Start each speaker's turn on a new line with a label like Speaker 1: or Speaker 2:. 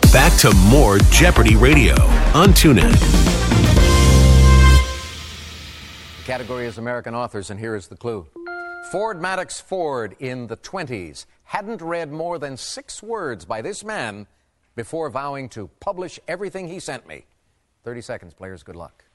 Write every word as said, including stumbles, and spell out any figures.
Speaker 1: Back to more Jeopardy Radio on TuneIn.
Speaker 2: The category is American authors, and here is the clue. Ford Madox Ford in the twenties hadn't read more than six words by this man before vowing to publish everything he sent me. thirty seconds, players. Good luck.